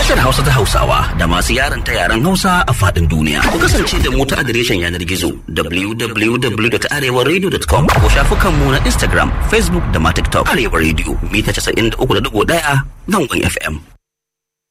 tashar Hausa ta Hausawa da masu yaran ta yaren Hausa a faɗin duniya. Ku kasance da mu ta adireshin yanar gizo www.arewaradio.com ko shafukanmu na Instagram, Facebook da ma TikTok. Arewa Radio mita 93.1 zangon FM.